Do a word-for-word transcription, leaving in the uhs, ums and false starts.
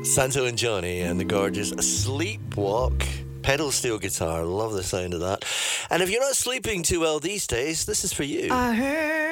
Santo and Johnny and the gorgeous Sleepwalk. Pedal steel guitar. Love the sound of that. And if you're not sleeping too well these days, this is for you. I heard